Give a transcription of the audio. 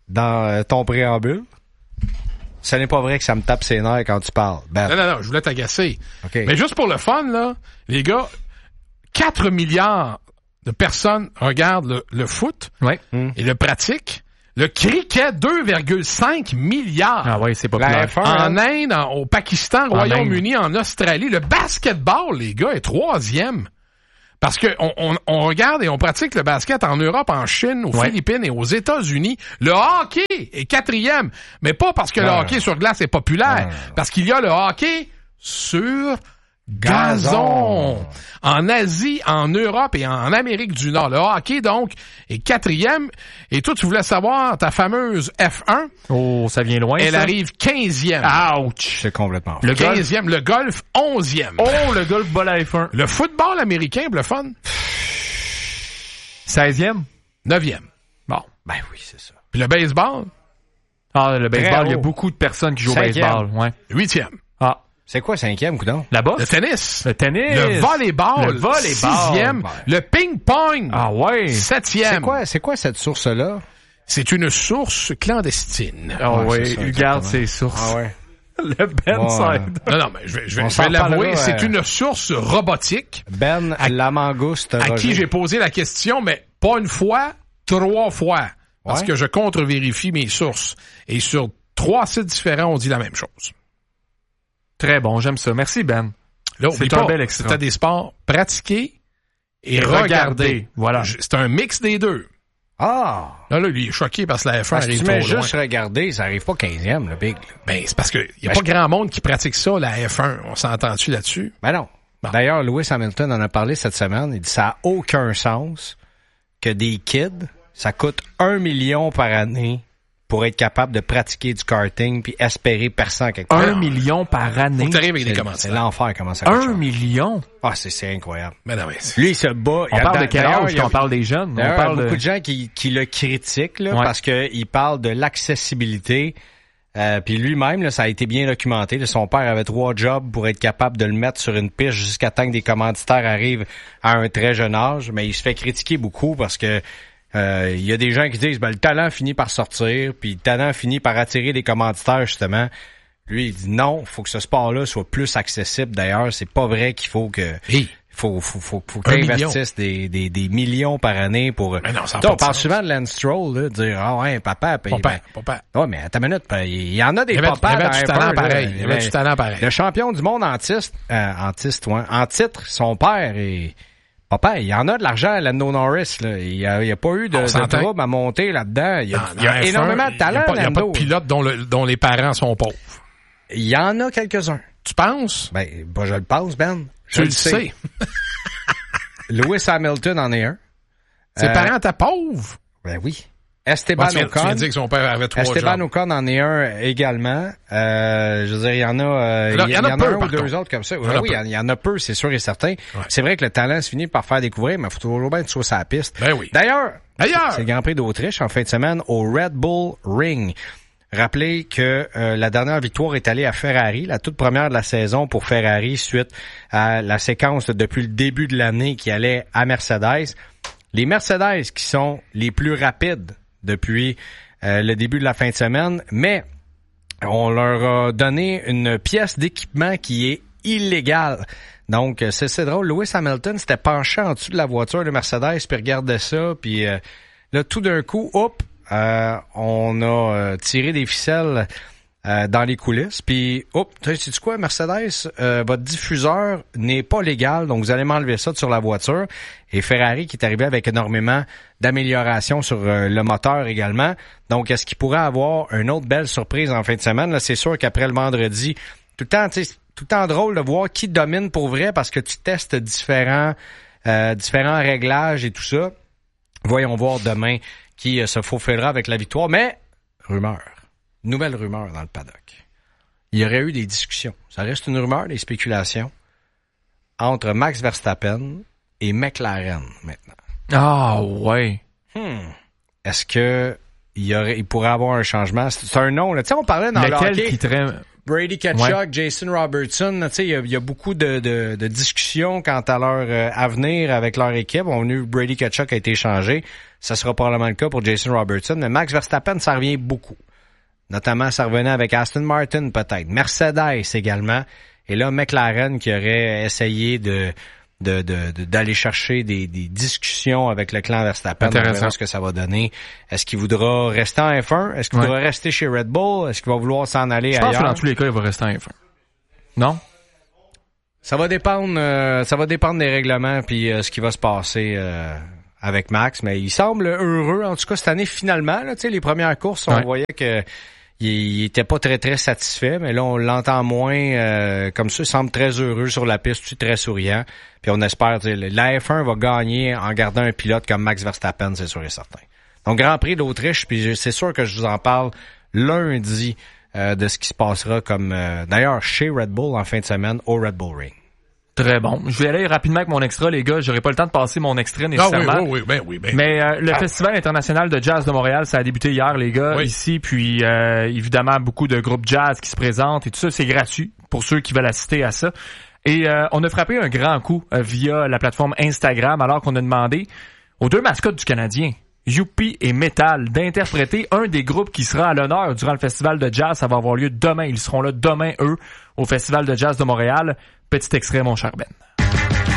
dans ton préambule. Ce n'est pas vrai que ça me tape ses nerfs quand tu parles. Ben. Non, je voulais t'agacer. Okay. Mais juste pour le fun, là, les gars, 4 milliards de personnes regardent le foot et le pratiquent. Le cricket, 2,5 milliards. Ah ouais, c'est populaire. En Inde, au Pakistan, au Royaume-Uni, en Australie. Le basketball, les gars, est 3e. Parce que on regarde et on pratique le basket en Europe, en Chine, aux Philippines et aux États-Unis. Le hockey est 4e. Mais pas parce que le hockey sur glace est populaire. Parce qu'il y a le hockey sur gazon. En Asie, en Europe et en Amérique du Nord. Le hockey, donc, est 4e. Et toi, tu voulais savoir ta fameuse F1. Oh, ça vient loin, Elle ça. arrive 15e. Ouch! C'est complètement. Le 15e. Le golf, 11e. Oh, le golf bat la F1. Le football américain, pour le fun. 16e? 9e. Bon. Ben oui, c'est ça. Puis le baseball? Ah, le baseball, il y a beaucoup de personnes qui jouent au baseball. Ouais. 8e. Ah. C'est quoi 5e, coudonc? La boxe? Le tennis. Le tennis. Le volleyball. Le volleyball. 6e. Le ping-pong. Ah ouais. 7e. C'est quoi cette source-là? C'est une source clandestine. Ah ouais, c'est ça, il garde ses sources. Ah ouais. Le Ben Side. Non, mais je vais l'avouer, c'est une source robotique. Ben la mangouste. À qui j'ai posé la question, mais pas une fois, 3 fois. Parce que je contre-vérifie mes sources. Et sur 3 sites différents, on dit la même chose. Très bon, j'aime ça. Merci, Ben. Là, c'est un bel extra. C'était des sports pratiqués et regardés. Voilà. C'est un mix des deux. Ah! Là, lui, il est choqué parce que la F1 arrive tu trop mets loin. juste regarder, ça arrive pas 15e, le big. Ben, c'est parce que y a pas grand monde qui pratique ça, la F1. On s'entend-tu là-dessus? Ben non. Bon. D'ailleurs, Lewis Hamilton en a parlé cette semaine. Il dit ça a aucun sens que des kids, ça coûte 1 million par année pour être capable de pratiquer du karting puis espérer percer en quelque part. 1 million par année. Faut que t'arrives avec des commentaires. C'est l'enfer, comment ça coûte. 1 million? Ah, c'est incroyable. Mais non, mais lui, il se bat. On parle de quel âge? On parle des jeunes? On parle beaucoup de gens qui le critiquent, là, parce que il parle de l'accessibilité. Puis lui-même, là, ça a été bien documenté. Là, son père avait 3 jobs pour être capable de le mettre sur une piste jusqu'à temps que des commanditaires arrivent à un très jeune âge. Mais il se fait critiquer beaucoup parce que il y a des gens qui disent le talent finit par sortir, puis le talent finit par attirer des commanditaires, justement. Lui, il dit non, faut que ce sport-là soit plus accessible. D'ailleurs, c'est pas vrai qu'il faut que... Faut que tu investisses des millions par année pour... Mais non, ça on parle souvent de Lance Stroll, là, dire ah ouais, papa. Papa. Ouais, mais attends une minute, il y en a des papas dans du talent pareil. Il y avait du talent pareil. Le champion du monde en titre, son père et papa, il y en a de l'argent à Lando Norris, là. Il y a pas eu de trouble à monter là-dedans. Il y a énormément de talent, Il y a pas de pilote dont les parents sont pauvres. Il y en a quelques-uns. Tu penses? Ben, je le pense, Ben. Je le sais. Lewis Hamilton en est un. Ses parents étaient pauvres? Ben oui. Esteban Ocon. Tu viens de dire que son père avait 3 Esteban Ocon en est un également. Je veux dire, il y en a, il y en a peu, un ou deux autres comme ça. Oui, il y en a peu, c'est sûr et certain. Ouais. C'est vrai que le talent se finit par faire découvrir, mais il faut toujours bien que tu sois sur la piste. Ben oui. D'ailleurs, c'est le Grand Prix d'Autriche en fin de semaine au Red Bull Ring. Rappelez que la dernière victoire est allée à Ferrari, la toute première de la saison pour Ferrari suite à la séquence depuis le début de l'année qui allait à Mercedes. Les Mercedes qui sont les plus rapides depuis le début de la fin de semaine, mais on leur a donné une pièce d'équipement qui est illégale. Donc, c'est drôle. Lewis Hamilton s'était penché en dessous de la voiture de Mercedes puis regardait ça, puis là, tout d'un coup, on a tiré des ficelles dans les coulisses. Puis, sais-tu quoi, Mercedes, votre diffuseur n'est pas légal, donc vous allez m'enlever ça sur la voiture. Et Ferrari qui est arrivé avec énormément d'améliorations sur le moteur également. Donc, est-ce qu'il pourrait avoir une autre belle surprise en fin de semaine? Là, c'est sûr qu'après le vendredi, tout le temps drôle de voir qui domine pour vrai parce que tu testes différents réglages et tout ça. Voyons voir demain qui se faufilera avec la victoire. Mais, nouvelle rumeur dans le paddock. Il y aurait eu des discussions. Ça reste une rumeur, des spéculations entre Max Verstappen et McLaren maintenant. Ah ouais. Est-ce que il pourrait avoir un changement? C'est un nom, là. Tu sais, on parlait dans le hockey. Brady Tkachuk, Jason Robertson, tu sais, il y a beaucoup de discussions quant à leur avenir avec leur équipe. On a vu Brady Tkachuk a été échangé. Ça sera probablement le cas pour Jason Robertson. Mais Max Verstappen, ça revient beaucoup. Notamment, ça revenait avec Aston Martin, peut-être. Mercedes également. Et là, McLaren qui aurait essayé d'aller chercher des discussions avec le clan Verstappen. On verra ce que ça va donner. Est-ce qu'il voudra rester en F1? Est-ce qu'il voudra rester chez Red Bull? Est-ce qu'il va vouloir s'en aller ailleurs? Je pense que dans tous les cas, il va rester en F1. Non? Ça va dépendre des règlements puis ce qui va se passer avec Max, mais il semble heureux en tout cas cette année finalement là, tu sais les premières courses, on voyait que il était pas très très satisfait, mais là on l'entend moins comme ça, il semble très heureux sur la piste, très souriant. Puis on espère la F1 va gagner en gardant un pilote comme Max Verstappen, c'est sûr et certain. Donc Grand Prix d'Autriche, puis c'est sûr que je vous en parle lundi de ce qui se passera comme d'ailleurs chez Red Bull en fin de semaine au Red Bull Ring. Très bon. Je vais aller rapidement avec mon extra, les gars. J'aurai pas le temps de passer mon extrait nécessairement. Mais le Festival international de jazz de Montréal, ça a débuté hier, les gars, ici. Puis évidemment, beaucoup de groupes jazz qui se présentent et tout ça. C'est gratuit pour ceux qui veulent assister à ça. Et on a frappé un grand coup via la plateforme Instagram alors qu'on a demandé aux deux mascottes du Canadien, Youpi et Metal, d'interpréter un des groupes qui sera à l'honneur durant le Festival de jazz. Ça va avoir lieu demain. Ils seront là demain, eux, au Festival de jazz de Montréal. Petit extrait, mon cher Ben.